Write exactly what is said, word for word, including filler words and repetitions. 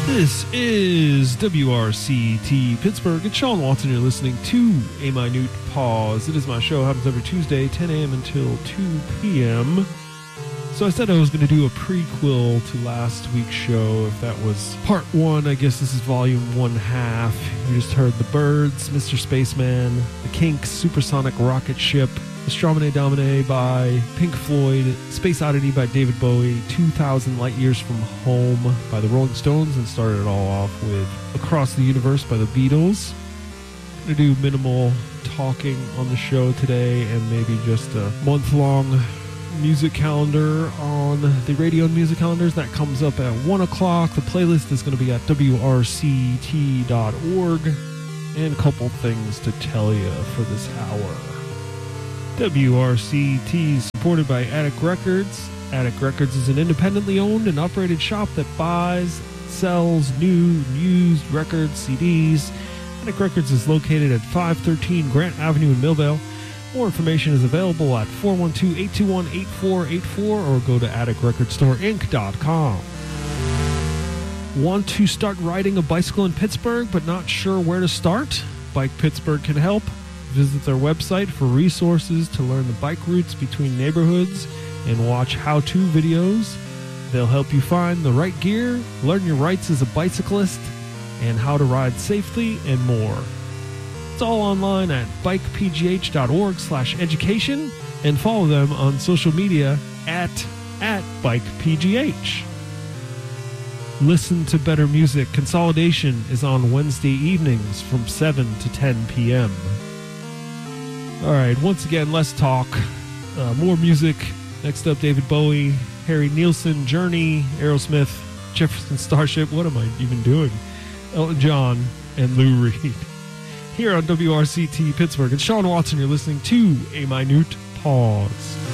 This is W R C T Pittsburgh. It's Sean Watson. You're listening to A Minute Pause. It is my show. It happens every Tuesday, ten a.m. until two p.m. So I said I was going to do a prequel to last week's show. If that was part one, I guess this is volume one half. You just heard The Byrds, Mister Spaceman, The Kinks, Supersonic Rocket Ship, Astromine Domine by Pink Floyd, Space Oddity by David Bowie, two thousand Light Years from Home by the Rolling Stones, and started it all off with Across the Universe by the Beatles. I'm going to do minimal talking on the show today and maybe just a month-long music calendar on the radio and music calendars. That comes up at one o'clock. The playlist is going to be at W R C T dot org. And a couple things to tell you for this hour. W R C T is supported by Attic Records. Attic Records is an independently owned and operated shop that buys, sells new and used records, C Ds. Attic Records is located at five thirteen Grant Avenue in Millvale. More information is available at four one two, eight two one, eight four eight four or go to attic record store inc dot com. Want to start riding a bicycle in Pittsburgh but not sure where to start? Bike Pittsburgh can help. Visit their website for resources to learn the bike routes between neighborhoods and watch how-to videos. They'll help you find the right gear, learn your rights as a bicyclist, and how to ride safely and more. It's all online at bike p g h dot org slash education and follow them on social media at, at bike p g h. Listen to better music. Consolidation is on Wednesday evenings from seven to ten p.m. All right, once again, less talk, uh, more music. Next up, David Bowie, Harry Nilsson, Journey, Aerosmith, Jefferson Starship. What am I even doing? Elton John and Lou Reed. Here on W R C T Pittsburgh. It's Sean Watson. You're listening to A Minute Pause.